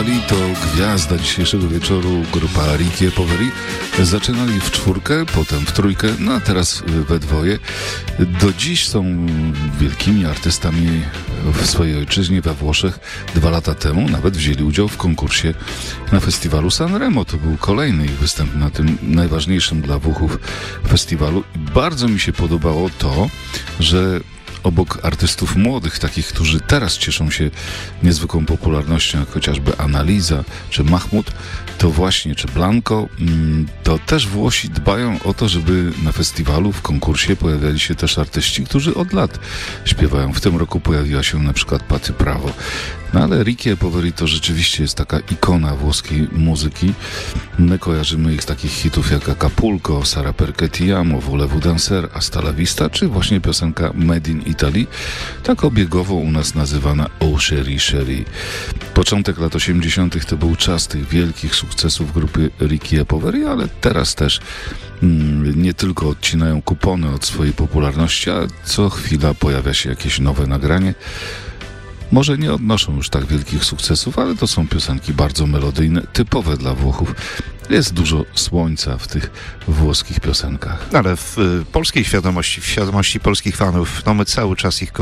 Poveri to gwiazda dzisiejszego wieczoru, grupa Ricky Poveri. Zaczynali w czwórkę, potem w trójkę, no a teraz we dwoje. Do dziś są wielkimi artystami w swojej ojczyźnie, we Włoszech. 2 lata temu nawet wzięli udział w konkursie na festiwalu Sanremo. To był kolejny ich występ na tym najważniejszym dla Włochów festiwalu. I bardzo mi się podobało to, że obok artystów młodych, takich, którzy teraz cieszą się niezwykłą popularnością, jak chociażby Analiza czy Mahmoud, to właśnie, czy Blanco, to też Włosi dbają o to, żeby na festiwalu, w konkursie pojawiali się też artyści, którzy od lat śpiewają. W tym roku pojawiła się na przykład Patty Pravo. No ale Ricky Poveri to rzeczywiście jest taka ikona włoskiej muzyki. My kojarzymy ich z takich hitów jak Acapulco, Sara Perché Ti Amo, Volevo Dancer, Hasta la Vista, czy właśnie piosenka Made in Italy, tak obiegowo u nas nazywana Oh Chérie Chérie. Początek lat 80. to był czas tych wielkich sukcesów grupy Ricky Poveri, ale teraz też nie tylko odcinają kupony od swojej popularności, a co chwila pojawia się jakieś nowe nagranie. Może nie odnoszą już tak wielkich sukcesów, ale to są piosenki bardzo melodyjne, typowe dla Włochów. Jest dużo słońca w tych włoskich piosenkach. Ale w polskiej świadomości, w świadomości polskich fanów, no my cały czas ich